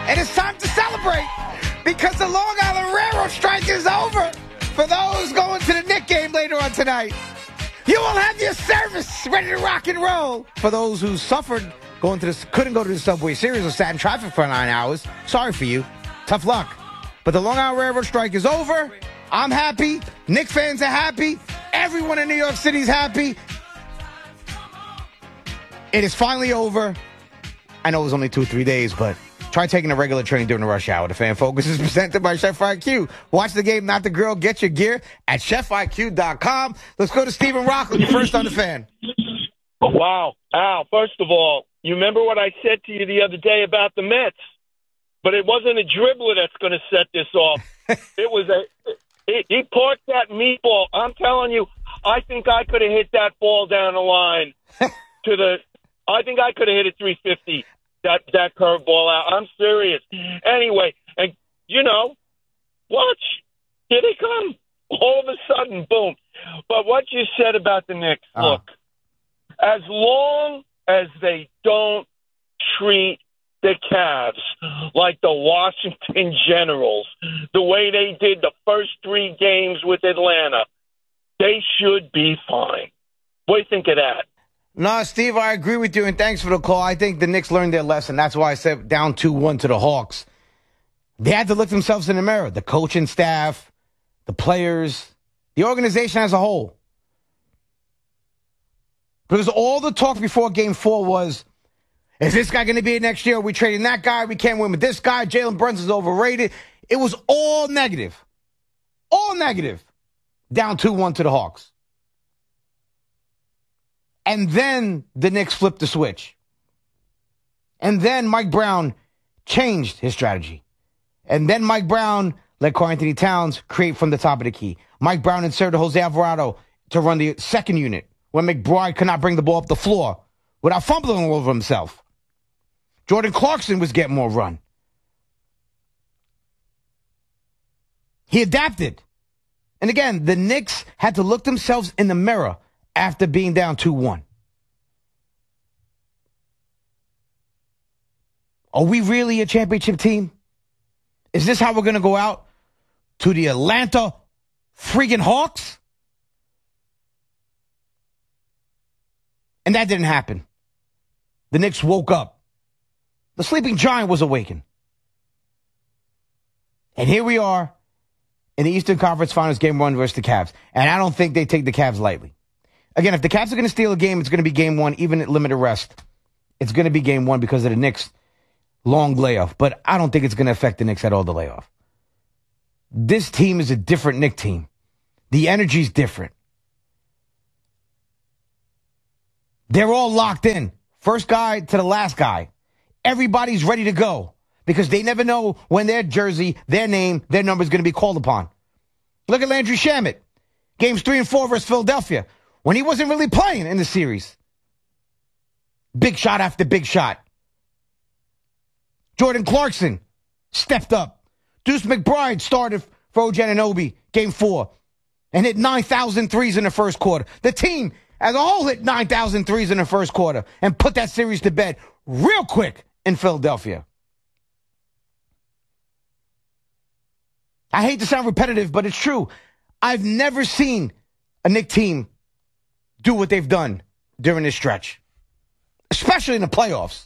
And it's time to celebrate because the Long Island Railroad strike is over. For those going to the Knicks game later on tonight, you will have your service ready to rock and roll. For those who suffered couldn't go to the Subway Series or sat in traffic for 9 hours, sorry for you. Tough luck. But the Long Island Railroad strike is over. I'm happy. Knicks fans are happy. Everyone in New York City is happy. It is finally over. I know it was only 2-3 days, but try taking a regular train during the rush hour. The Fan Focus is presented by Chef IQ. Watch the game, not the girl. Get your gear at ChefIQ.com. Let's go to Stephen Rockland, first on the Fan. Wow. Al, first of all, you remember what I said to you the other day about the Mets? But it wasn't a dribbler that's going to set this off. It was he parked that meatball. I'm telling you, I think I could have hit that ball down the line I think I could have hit it 350. That curveball out. I'm serious. Anyway, and watch. Here they come. All of a sudden, boom. But what you said about the Knicks, look, as long as they don't treat the Cavs like the Washington Generals, the way they did the first 3 games with Atlanta, they should be fine. What do you think of that? No, Steve, I agree with you, and thanks for the call. I think the Knicks learned their lesson. That's why I said down 2-1 to the Hawks. They had to look themselves in the mirror, the coaching staff, the players, the organization as a whole. Because all the talk before Game 4 was, is this guy going to be it next year? Are we trading that guy? We can't win with this guy. Jalen Brunson's overrated. It was all negative. All negative. Down 2-1 to the Hawks. And then the Knicks flipped the switch. And then Mike Brown changed his strategy. And then Mike Brown let Karl-Anthony Towns create from the top of the key. Mike Brown inserted Jose Alvarado to run the second unit when McBride could not bring the ball up the floor without fumbling all over himself. Jordan Clarkson was getting more run. He adapted. And again, the Knicks had to look themselves in the mirror after being down 2-1. Are we really a championship team? Is this how we're going to go out to the Atlanta freaking Hawks? And that didn't happen. The Knicks woke up. The sleeping giant was awakened. And here we are in the Eastern Conference Finals Game 1 versus the Cavs. And I don't think they take the Cavs lightly. Again, if the Cavs are going to steal a game, it's going to be Game 1, even at limited rest. It's going to be Game 1 because of the Knicks' long layoff. But I don't think it's going to affect the Knicks at all, the layoff. This team is a different Knicks team. The energy's different. They're all locked in. First guy to the last guy. Everybody's ready to go because they never know when their jersey, their name, their number is going to be called upon. Look at Landry Shamet. Games 3 and 4 versus Philadelphia when he wasn't really playing in the series. Big shot after big shot. Jordan Clarkson stepped up. Deuce McBride started for OG Anunoby, Game 4, and hit 9,000 threes in the first quarter. The team as a whole hit 9,000 threes in the first quarter and put that series to bed real quick in Philadelphia. I hate to sound repetitive, but it's true. I've never seen a Knicks team do what they've done during this stretch, especially in the playoffs.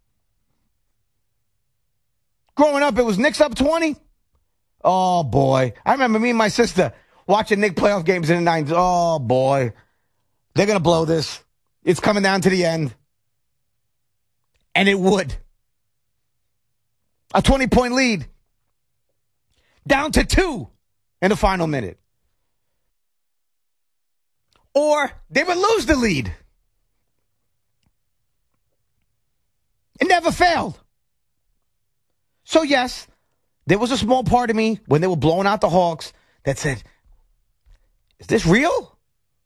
Growing up, it was Knicks up 20. Oh, boy. I remember me and my sister watching Knicks playoff games in the 90s. Oh, boy. They're going to blow this. It's coming down to the end. And it would. A 20-point lead. Down to 2 in the final minute. Or they would lose the lead. It never failed. So, yes, there was a small part of me when they were blowing out the Hawks that said, is this real?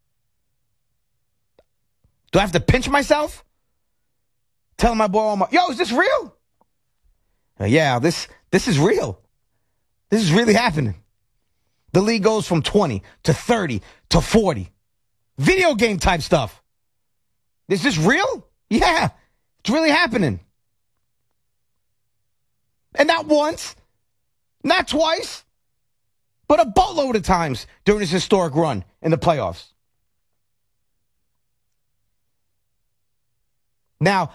Do I have to pinch myself? Telling my boy, yo, is this real? Yeah, this is real. This is really happening. The league goes from 20 to 30 to 40. Video game type stuff. Is this real? Yeah, it's really happening. And not once, not twice, but a boatload of times during his historic run in the playoffs. Now,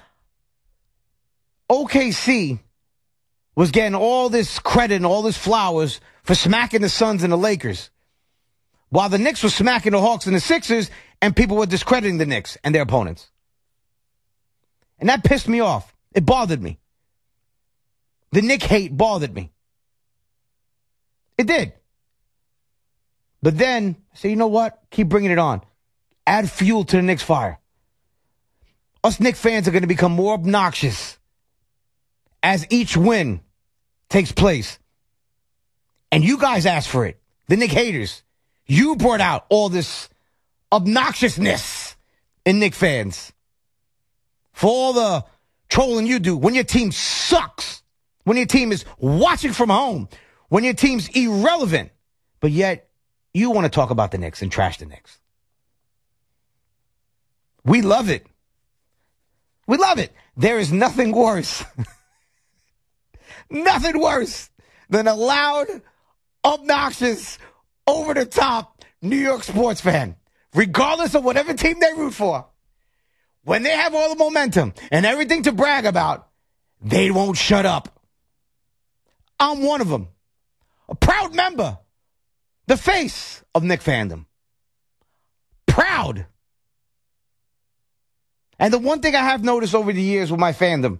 OKC was getting all this credit and all this flowers for smacking the Suns and the Lakers, while the Knicks were smacking the Hawks and the Sixers, and people were discrediting the Knicks and their opponents. And that pissed me off. It bothered me. The Knick hate bothered me. It did. But then, I said, you know what? Keep bringing it on. Add fuel to the Knicks fire. Us Knicks fans are going to become more obnoxious as each win takes place. And you guys asked for it. The Knicks haters. You brought out all this obnoxiousness in Knicks fans. For all the trolling you do when your team sucks. When your team is watching from home. When your team's irrelevant. But yet, you want to talk about the Knicks and trash the Knicks. We love it. We love it. There is nothing worse. Nothing worse than a loud, obnoxious, over-the-top New York sports fan. Regardless of whatever team they root for. When they have all the momentum and everything to brag about, they won't shut up. I'm one of them. A proud member. The face of Knicks fandom. Proud. And the one thing I have noticed over the years with my fandom,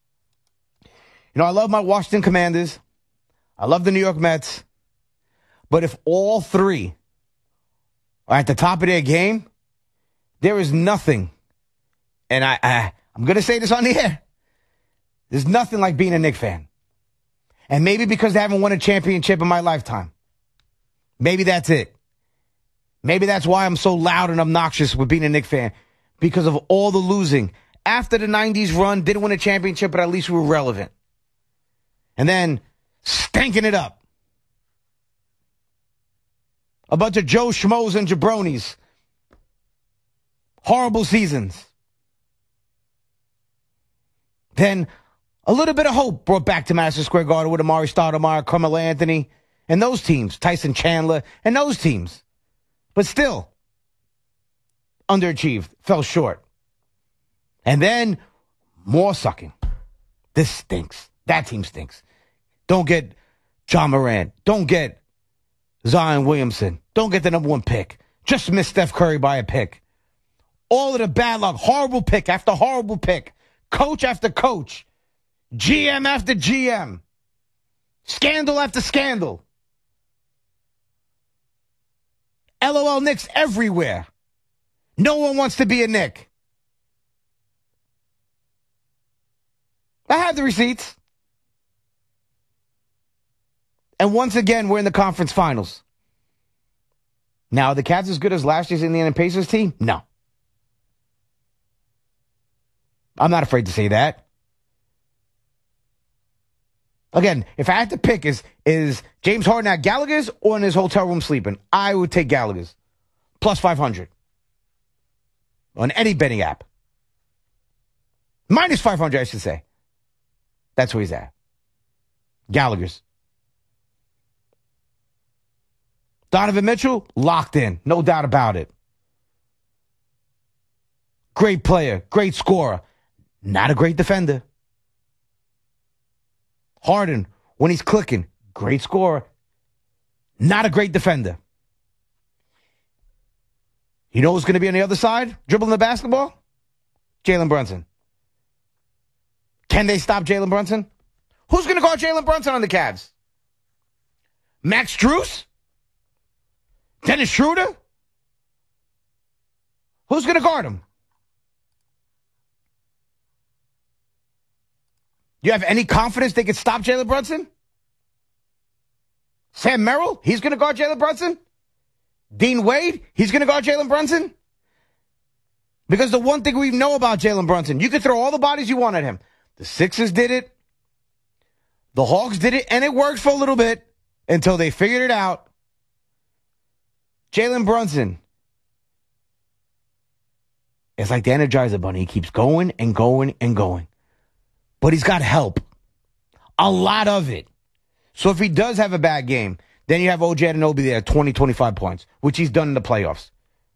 I love my Washington Commanders. I love the New York Mets. But if all three are at the top of their game, there is nothing, and I'm going to say this on the air, there's nothing like being a Knicks fan. And maybe because they haven't won a championship in my lifetime. Maybe that's it. Maybe that's why I'm so loud and obnoxious with being a Knicks fan. Because of all the losing. After the 90s run, didn't win a championship, but at least we were relevant. And then stinking it up. A bunch of Joe Schmoes and jabronis. Horrible seasons. Then a little bit of hope brought back to Madison Square Garden with Amari Stoudemire, Carmelo Anthony, and those teams. Tyson Chandler and those teams. But still, underachieved, fell short. And then more sucking. This stinks. That team stinks. Don't get John Morant. Don't get Zion Williamson. Don't get the number one pick. Just miss Steph Curry by a pick. All of the bad luck. Horrible pick after horrible pick. Coach after coach. GM after GM. Scandal after scandal. LOL Knicks everywhere. No one wants to be a Knick. I have the receipts. And once again, we're in the conference finals. Now, are the Cavs as good as last year's Indiana Pacers team? No. I'm not afraid to say that. Again, if I had to pick, is James Harden at Gallagher's or in his hotel room sleeping? I would take Gallagher's. Plus 500. On any betting app. Minus 500, I should say. That's where he's at. Gallagher's. Donovan Mitchell, locked in. No doubt about it. Great player. Great scorer. Not a great defender. Harden, when he's clicking, great scorer. Not a great defender. You know who's going to be on the other side, dribbling the basketball? Jalen Brunson. Can they stop Jalen Brunson? Who's going to guard Jalen Brunson on the Cavs? Max Strus? Dennis Schroeder? Who's going to guard him? You have any confidence they can stop Jalen Brunson? Sam Merrill? He's going to guard Jalen Brunson? Dean Wade? He's going to guard Jalen Brunson? Because the one thing we know about Jalen Brunson, you can throw all the bodies you want at him. The Sixers did it. The Hawks did it, and it worked for a little bit until they figured it out. Jalen Brunson is like the Energizer Bunny. He keeps going and going and going. But he's got help. A lot of it. So if he does have a bad game, then you have OG Anunoby there at 20, 25 points, which he's done in the playoffs.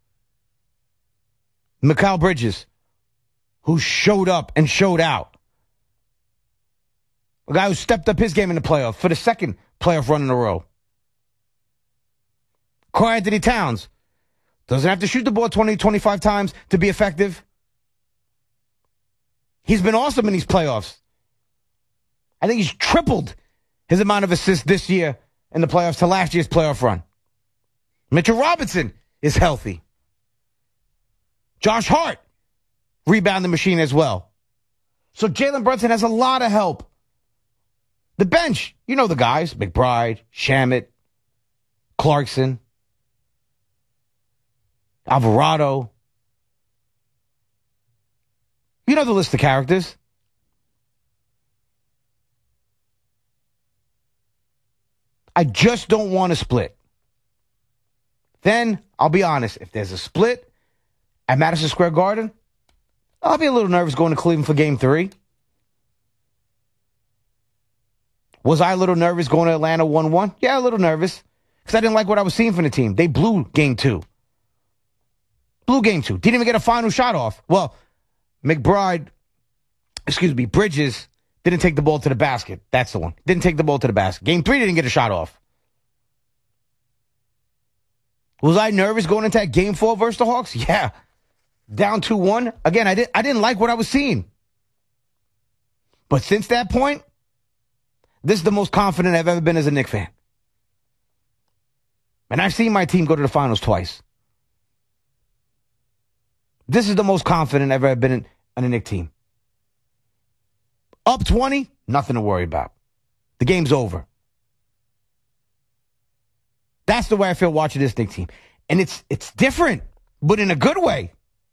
Mikal Bridges, who showed up and showed out. A guy who stepped up his game in the playoffs for the second playoff run in a row. Karl-Anthony Towns doesn't have to shoot the ball 20, 25 times to be effective. He's been awesome in these playoffs. I think he's tripled his amount of assists this year in the playoffs to last year's playoff run. Mitchell Robinson is healthy. Josh Hart, rebounding machine as well. So Jalen Brunson has a lot of help. The bench, you know the guys, McBride, Shamet, Clarkson, Alvarado. You know the list of characters. I just don't want to split. Then, I'll be honest, if there's a split at Madison Square Garden, I'll be a little nervous going to Cleveland for Game 3. Was I a little nervous going to Atlanta 1-1? Yeah, a little nervous. Because I didn't like what I was seeing from the team. They blew Game 2. Didn't even get a final shot off. Well, Bridges didn't take the ball to the basket. That's the one. Didn't take the ball to the basket. Game 3 didn't get a shot off. Was I nervous going into that Game 4 versus the Hawks? Yeah. Down 2-1. Again, I didn't like what I was seeing. But since that point, this is the most confident I've ever been as a Knicks fan. And I've seen my team go to the finals twice. This is the most confident I've ever been in a Knicks team. Up 20, nothing to worry about. The game's over. That's the way I feel watching this Knicks team. And it's different, but in a good way.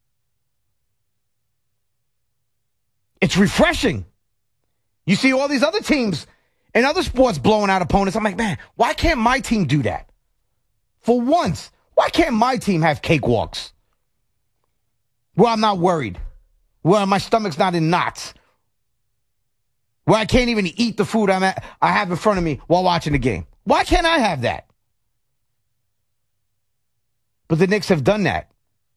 It's refreshing. You see all these other teams in other sports blowing out opponents. I'm like, man, why can't my team do that? For once, why can't my team have cakewalks? Where I'm not worried. Where my stomach's not in knots. Where I can't even eat the food I have in front of me while watching the game. Why can't I have that? But the Knicks have done that.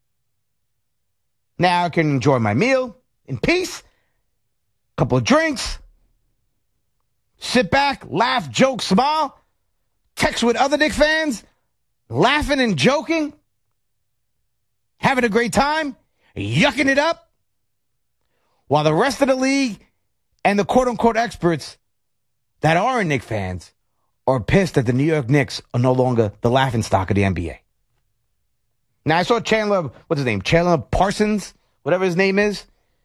Now I can enjoy my meal in peace. Couple of drinks. Sit back, laugh, joke, smile. Text with other Knicks fans. Laughing and joking. Having a great time. Yucking it up. While the rest of the league and the quote-unquote experts that aren't Knicks fans are pissed that the New York Knicks are no longer the laughingstock of the NBA. Now, I saw Chandler Parsons, whatever his name is.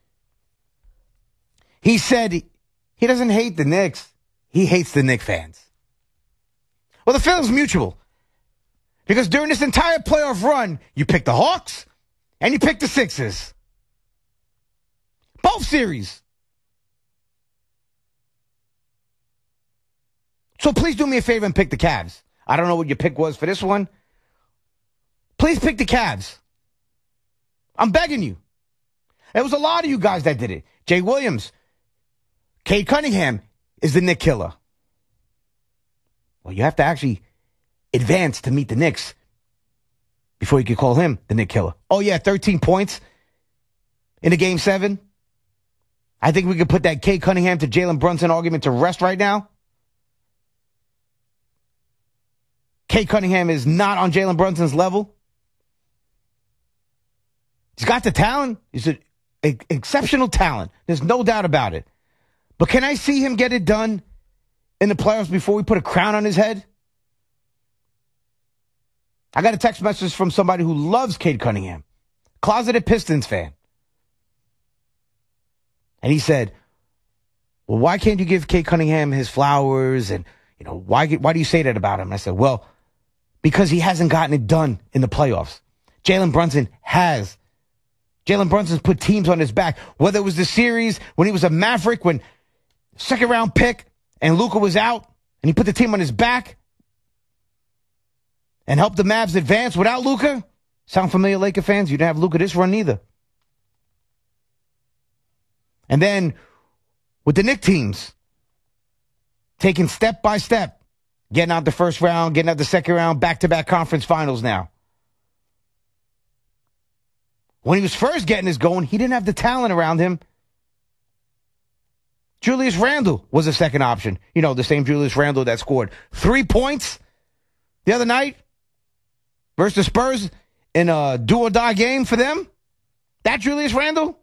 He said he doesn't hate the Knicks. He hates the Knicks fans. Well, the feeling's mutual. Because during this entire playoff run, you picked the Hawks and you picked the Sixers. Both series. So please do me a favor and pick the Cavs. I don't know what your pick was for this one. Please pick the Cavs. I'm begging you. There was a lot of you guys that did it. Jay Williams, Cade Cunningham is the Knick killer. Well, you have to actually advance to meet the Knicks before you can call him the Knick killer. Oh, yeah, 13 points in a Game 7. I think we could put that Cade Cunningham to Jalen Brunson argument to rest right now. Cade Cunningham is not on Jalen Brunson's level. He's got the talent. He's an exceptional talent. There's no doubt about it. But can I see him get it done in the playoffs before we put a crown on his head? I got a text message from somebody who loves Cade Cunningham. Closeted Pistons fan. And he said, well, why can't you give Cade Cunningham his flowers? And, you know, why do you say that about him? And I said, well, because he hasn't gotten it done in the playoffs. Jalen Brunson has. Jalen Brunson's put teams on his back. Whether it was the series when he was a Maverick, when second round pick and Luka was out, and he put the team on his back and helped the Mavs advance without Luka. Sound familiar, Laker fans? You didn't have Luka this run either. And then with the Knicks teams, taking step by step, getting out the first round, getting out the second round, back-to-back conference finals now. When he was first getting this going, he didn't have the talent around him. Julius Randle was a second option. You know, the same Julius Randle that scored 3 points the other night versus the Spurs in a do-or-die game for them. That Julius Randle.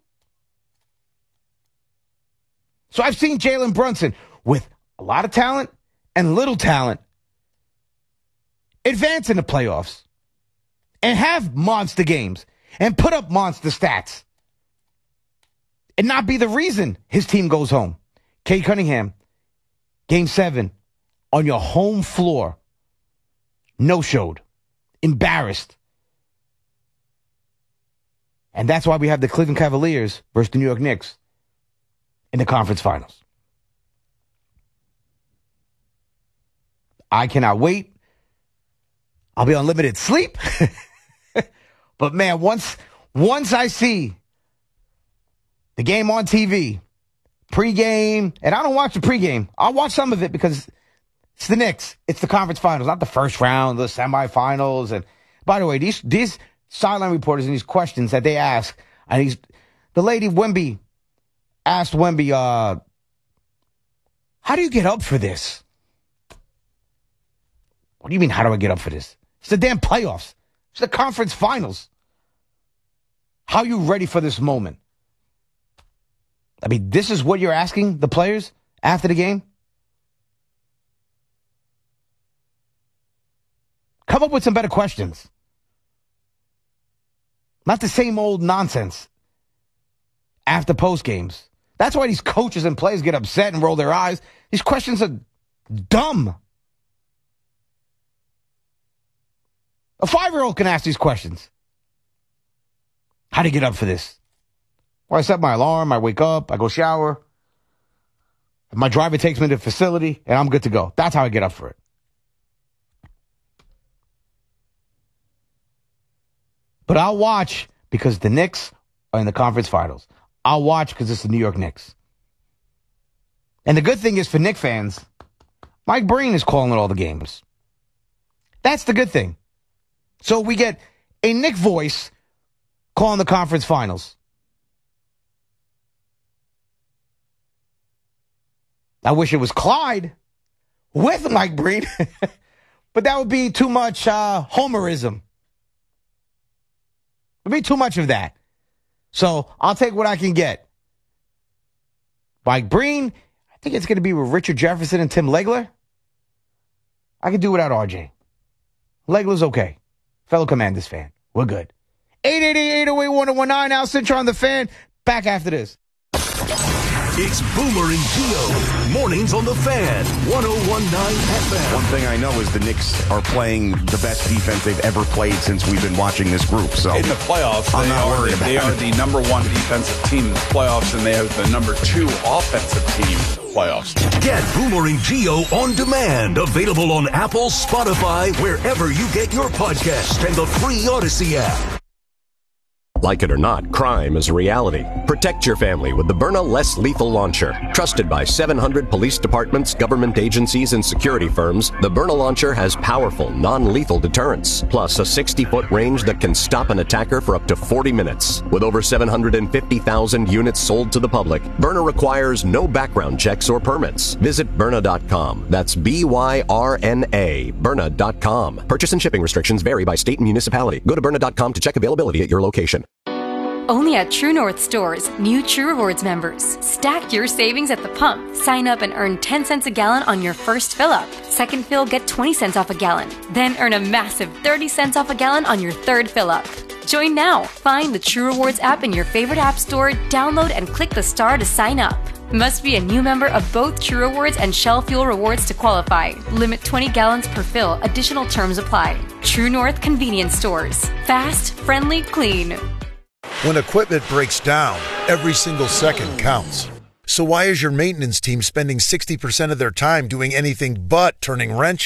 So I've seen Jalen Brunson with a lot of talent and little talent advance in the playoffs and have monster games and put up monster stats and not be the reason his team goes home. Cade Cunningham, Game 7, on your home floor, no-showed, embarrassed. And that's why we have the Cleveland Cavaliers versus the New York Knicks in the conference finals. I cannot wait. I'll be on limited sleep. But man, once I see the game on TV, pregame, and I don't watch the pregame. I'll watch some of it because it's the Knicks. It's the conference finals, not the first round, the semifinals. And by the way, these sideline reporters and these questions that they ask, and the lady Wemby asked Wemby, how do you get up for this? What do you mean, how do I get up for this? It's the damn playoffs. It's the conference finals. How are you ready for this moment? I mean, this is what you're asking the players after the game? Come up with some better questions. Not the same old nonsense after post games. That's why these coaches and players get upset and roll their eyes. These questions are dumb. A 5-year-old can ask these questions. How do you get up for this? Well, I set my alarm, I wake up, I go shower. My driver takes me to the facility, and I'm good to go. That's how I get up for it. But I'll watch because the Knicks are in the conference finals. I'll watch because it's the New York Knicks. And the good thing is for Knick fans, Mike Breen is calling all the games. That's the good thing. So we get a Knick voice calling the conference finals. I wish it was Clyde with Mike Breen, but that would be too much homerism. It would be too much of that. So I'll take what I can get. Mike Breen, I think it's going to be with Richard Jefferson and Tim Legler. I can do without RJ. Legler's okay. Fellow Commanders fan. We're good. 888-808-1019. Al Cintra on the Fan. Back after this. It's Boomer and Gio. Mornings on the Fan. 101.9 FM. One thing I know is the Knicks are playing the best defense they've ever played since we've been watching this group. So in the playoffs, they are the number one defensive team in the playoffs, and they have the number 2 offensive team in the playoffs. Get Boomer and Gio on demand. Available on Apple, Spotify, wherever you get your podcasts, and the free Odyssey app. Like it or not, crime is a reality. Protect your family with the Byrna Less Lethal Launcher. Trusted by 700 police departments, government agencies, and security firms, the Byrna Launcher has powerful, non-lethal deterrence, plus a 60-foot range that can stop an attacker for up to 40 minutes. With over 750,000 units sold to the public, Byrna requires no background checks or permits. Visit Byrna.com. That's B-Y-R-N-A, Byrna.com. Purchase and shipping restrictions vary by state and municipality. Go to Byrna.com to check availability at your location. Only at True North stores, new True Rewards members. Stack your savings at the pump. Sign up and earn 10 cents a gallon on your first fill-up. Second fill, get 20 cents off a gallon. Then earn a massive 30 cents off a gallon on your third fill-up. Join now. Find the True Rewards app in your favorite app store, download and click the star to sign up. Must be a new member of both True Rewards and Shell Fuel Rewards to qualify. Limit 20 gallons per fill. Additional terms apply. True North Convenience Stores. Fast, friendly, clean. When equipment breaks down, every single second counts. So why is your maintenance team spending 60% of their time doing anything but turning wrenches?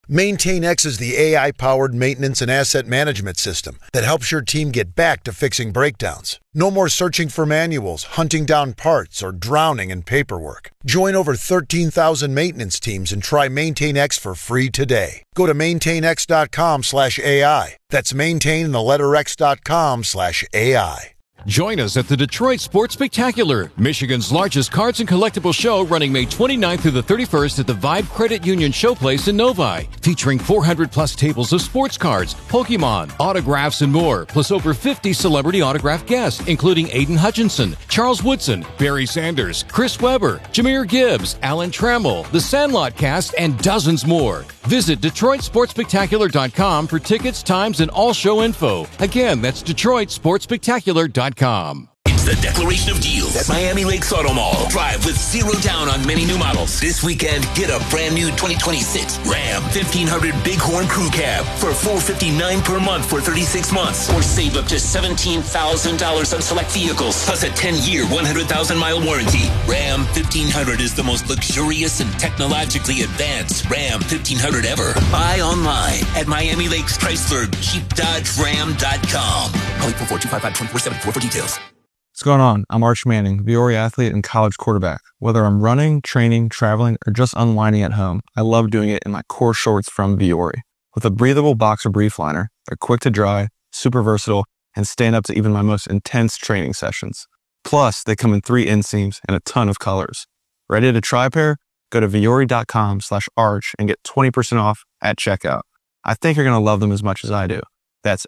MaintainX is the AI-powered maintenance and asset management system that helps your team get back to fixing breakdowns. No more searching for manuals, hunting down parts, or drowning in paperwork. Join over 13,000 maintenance teams and try MaintainX for free today. Go to maintainx.com/AI. That's maintain the letter X.com/AI. Join us at the Detroit Sports Spectacular, Michigan's largest cards and collectible show, running May 29th through the 31st at the Vibe Credit Union Showplace in Novi, featuring 400-plus tables of sports cards, Pokemon, autographs, and more, plus over 50 celebrity autograph guests, including Aiden Hutchinson, Charles Woodson, Barry Sanders, Chris Webber, Jahmyr Gibbs, Alan Trammell, The Sandlot Cast, and dozens more. Visit DetroitSportsSpectacular.com for tickets, times, and all show info. Again, that's DetroitSportsSpectacular.com. It's the Declaration of Deals at Miami Lakes Auto Mall. Drive with zero down on many new models. This weekend, get a brand new 2026 Ram 1500 Bighorn Crew Cab for $459 per month for 36 months. Or save up to $17,000 on select vehicles, plus a 10-year, 100,000-mile warranty. Ram 1500 is the most luxurious and technologically advanced Ram 1500 ever. Buy online at Miami Lakes Chrysler JeepDodgeRam.com. Call 844-255-2474 for details. What's going on? I'm Arch Manning, Viore athlete and college quarterback. Whether I'm running, training, traveling, or just unwinding at home, I love doing it in my core shorts from Viore. With a breathable boxer brief liner, they're quick to dry, super versatile, and stand up to even my most intense training sessions. Plus, they come in 3 inseams and a ton of colors. Ready to try a pair? Go to Viore.com/arch and get 20% off at checkout. I think you're going to love them as much as I do. That's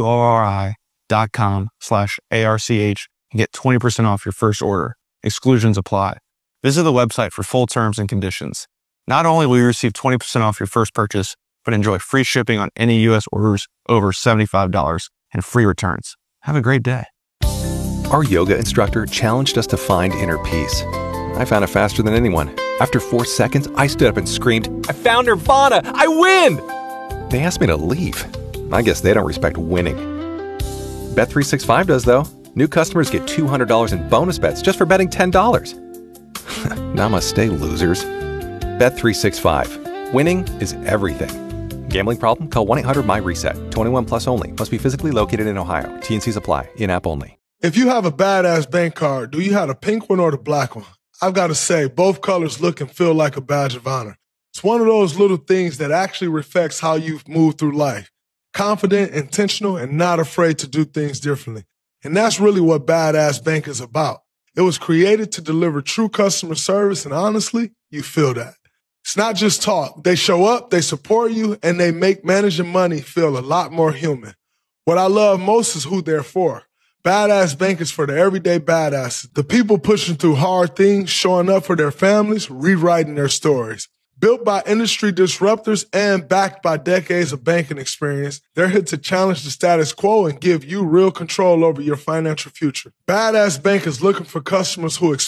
VUORI.com/ARCH and get 20% off your first order. Exclusions apply. Visit the website for full terms and conditions. Not only will you receive 20% off your first purchase, but enjoy free shipping on any U.S. orders over $75 and free returns. Have a great day. Our yoga instructor challenged us to find inner peace. I found it faster than anyone. After 4 seconds, I stood up and screamed, "I found Nirvana! I win!" They asked me to leave. I guess they don't respect winning. Bet365 does, though. New customers get $200 in bonus bets just for betting $10. Namaste, losers. Bet365. Winning is everything. Gambling problem? Call 1-800-MY-RESET. 21 plus only. Must be physically located in Ohio. T&Cs apply. In-app only. If you have a badass bank card, do you have the pink one or the black one? I've got to say, both colors look and feel like a badge of honor. It's one of those little things that actually reflects how you've moved through life. Confident, intentional, and not afraid to do things differently. And that's really what Badass Bank is about. It was created to deliver true customer service, and honestly, you feel that. It's not just talk. They show up, they support you, and they make managing money feel a lot more human. What I love most is who they're for. Badass Bank is for the everyday badasses, the people pushing through hard things, showing up for their families, rewriting their stories. Built by industry disruptors and backed by decades of banking experience, they're here to challenge the status quo and give you real control over your financial future. Badass Bank is looking for customers who expect